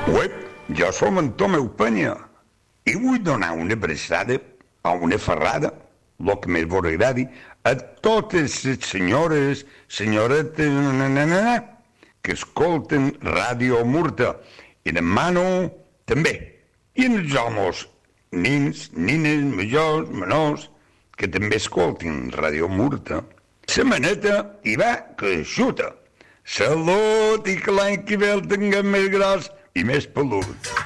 Uep, jo som en Tomeu Penya i vull donar una abraçada o una ferrada, el que més vos agradi, a totes les senyores, senyoretes, que escolten Ràdio Murta i demano també, i els homes, nins, nines, majors, menors, que també escoltin Ràdio Murta. La maneta hi va que xuta. Salut i que l'any que ve el tinguem més gros i més pelut.